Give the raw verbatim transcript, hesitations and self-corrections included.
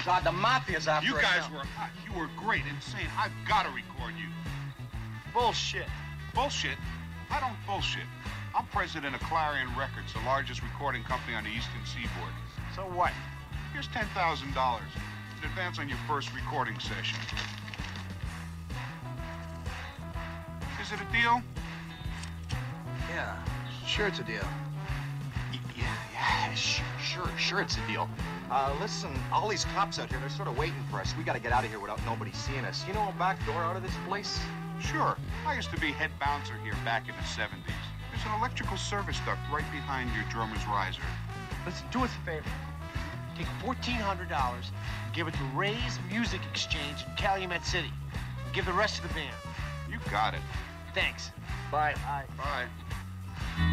God, the mafia's after You us guys now. were hot. You were great, insane. I've got to record you. Bullshit. Bullshit? I don't bullshit. I'm president of Clarion Records, the largest recording company on the Eastern Seaboard. So what? Here's ten thousand dollars in advance on your first recording session. Is it a deal? Yeah, sure it's a deal. Y- Yeah, yeah, sure, sure, sure it's a deal. Uh, listen, all these cops out here, they're sort of waiting for us. We gotta get out of here without nobody seeing us. You know a back door out of this place? Sure. I used to be head bouncer here back in the seventies. There's an electrical service duct right behind your drummer's riser. Listen, do us a favor. Take fourteen hundred dollars and give it to Ray's Music Exchange in Calumet City. And give the rest to the band. You got it. Thanks. Bye. Bye. Bye.